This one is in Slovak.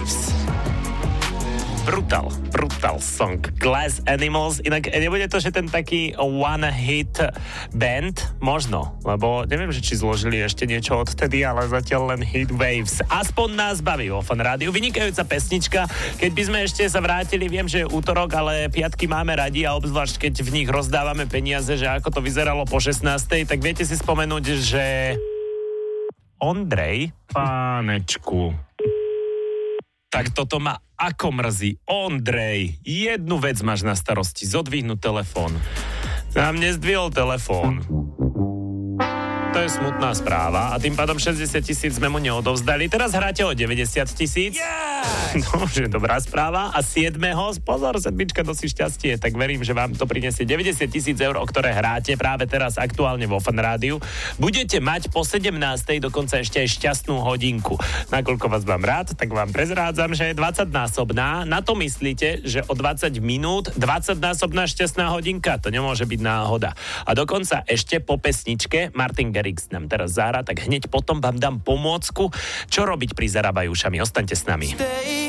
Waves. Brutal song. Glass Animals. Inak nebude to, že ten taký one hit band? Možno, lebo neviem, že či zložili ešte niečo odtedy, ale zatiaľ len hit Waves. Aspoň nás baví vo Fan Rádiu. Vynikajúca pesnička. Keď by sme ešte sa vrátili, viem, že je útorok, ale piatky máme radi a obzvlášť keď v nich rozdávame peniaze, že ako to vyzeralo po 16. tak viete si spomenúť, že Ondrej, Pánečku. tak toto ma ako mrzí. Ondrej, jednu vec máš na starosti, zodvihnúť telefón. Nám nezdvihol telefón. To je smutná správa a tým pádom 60 000 sme mu neodovzdali. Teraz hráte o 90 000. Yes! No, že dobrá správa. A 7. pozor, 7 nosí šťastie, tak verím, že vám to prinesie 90 000 eur, o ktoré hráte práve teraz aktuálne vo Fan Rádiu. Budete mať po 17. dokonca ešte aj šťastnú hodinku. Nakoľko vás mám rád, tak vám prezrádzam, že je 20-násobná. Na to myslíte, že o 20 minút 20-násobná šťastná hodinka? To nemôže byť náhoda. A dokonca ešte po pesničke Martin Garrix nám teraz zahrá, tak hneď potom vám dám pomôcku, čo robiť pri zarábajú ušami. Ostaňte s nami.